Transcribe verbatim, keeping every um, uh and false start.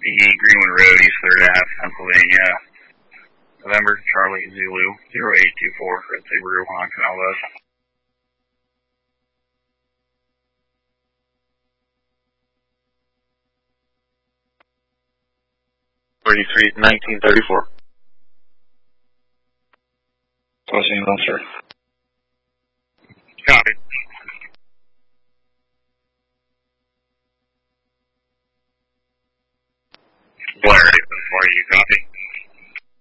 fifty Greenwood Road, East Third Ave, Pennsylvania. November, Charlie, Zulu, zero eight two four, Red Subaru, on Canal West. thirty-three, nineteen thirty-four. Los Angeles, sir. Copy.